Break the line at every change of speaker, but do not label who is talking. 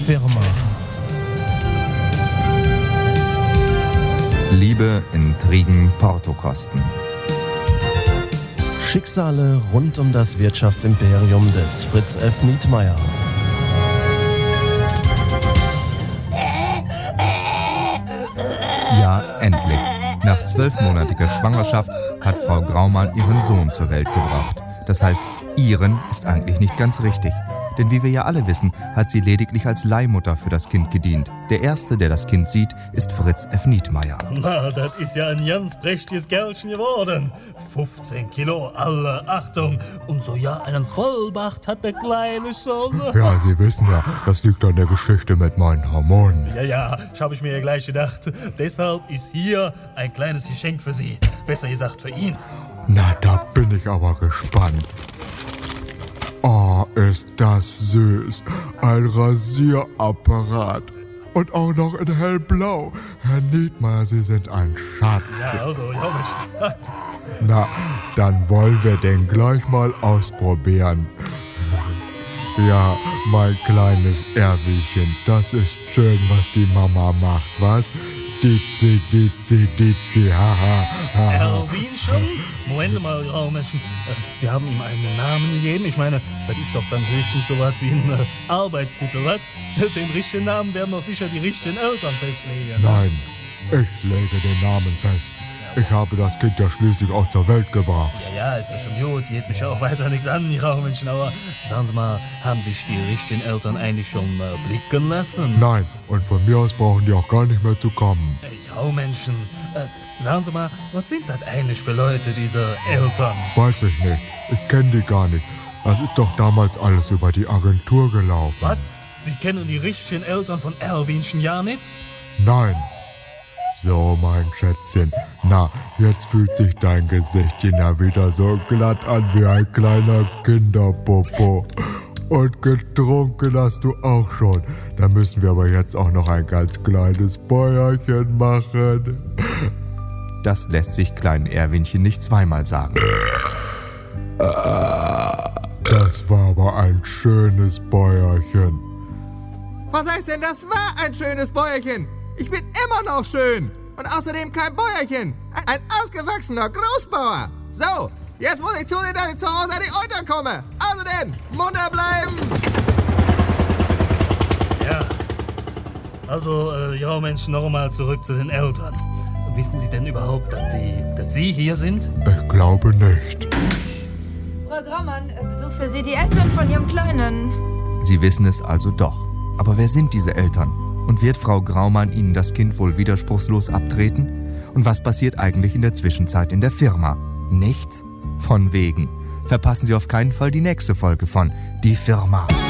Firma.
Liebe, Intrigen, Portokosten.
Schicksale rund um das Wirtschaftsimperium des Fritz F. Nietmeyer.
Ja, endlich. Nach 12-monatiger Schwangerschaft hat Frau Graumann ihren Sohn zur Welt gebracht. Das heißt, ihren ist eigentlich nicht ganz richtig. Denn wie wir ja alle wissen, hat sie lediglich als Leihmutter für das Kind gedient. Der Erste, der das Kind sieht, ist Fritz F. Nietmeyer.
Na, das ist ja ein ganz prächtiges Kerlchen geworden. 15 Kilo, alle Achtung. Und so ja, einen Vollbart hat der Kleine schon.
Ja, Sie wissen ja, das liegt an der Geschichte mit meinen Hormonen.
Ja, das habe ich mir ja gleich gedacht. Deshalb ist hier ein kleines Geschenk für Sie. Besser gesagt für ihn.
Na, da bin ich aber gespannt. Oh, ist das süß. Ein Rasierapparat. Und auch noch in hellblau. Herr Nietmeyer, Sie sind ein Schatz.
Ja, also, ja, Mensch.
Na, dann wollen wir den gleich mal ausprobieren. Ja, mein kleines Erwinchen, das ist schön, was die Mama macht, was? Ditzi, ditzi, ditzi, haha, haha.
Erwinchen? Moment mal, Menschen. Sie haben ihm einen Namen gegeben. Ich meine, das ist doch dann höchstens so was wie ein Arbeitstitel, was? Den richtigen Namen werden doch sicher die richtigen Eltern festlegen.
Nein, ich lege den Namen fest. Ich habe das Kind ja schließlich auch zur Welt gebracht.
Ja, ist ja schon gut. Geht mich ja auch weiter nichts an, die Raumenschen. Aber sagen Sie mal, haben sich die richtigen Eltern eigentlich schon blicken lassen?
Nein, und von mir aus brauchen die auch gar nicht mehr zu kommen.
Raumenschen, sagen Sie mal, was sind das eigentlich für Leute, diese Eltern?
Weiß ich nicht. Ich kenne die gar nicht. Das ist doch damals alles über die Agentur gelaufen.
Was? Sie kennen die richtigen Eltern von Erwinchen ja nicht?
Nein. So, mein Schätzchen. Na, jetzt fühlt sich dein Gesichtchen ja wieder so glatt an wie ein kleiner Kinderpopo. Und getrunken hast du auch schon. Da müssen wir aber jetzt auch noch ein ganz kleines Bäuerchen machen.
Das lässt sich kleinen Erwinchen nicht zweimal sagen.
Das war aber ein schönes Bäuerchen.
Was heißt denn, das war ein schönes Bäuerchen? Ich bin immer noch schön. Und außerdem kein Bäuerchen. Ein ausgewachsener Großbauer. So, jetzt muss ich zusehen, dass ich zu Hause an die Euter komme. Also denn, munter bleiben.
Ja. Also, ja Mensch, nochmal zurück zu den Eltern. Wissen Sie denn überhaupt, dass Sie hier sind?
Ich glaube nicht.
Frau Graumann, Besuch für Sie die Eltern von Ihrem Kleinen.
Sie wissen es also doch. Aber wer sind diese Eltern? Und wird Frau Graumann ihnen das Kind wohl widerspruchslos abtreten? Und was passiert eigentlich in der Zwischenzeit in der Firma? Nichts? Von wegen. Verpassen Sie auf keinen Fall die nächste Folge von Die Firma.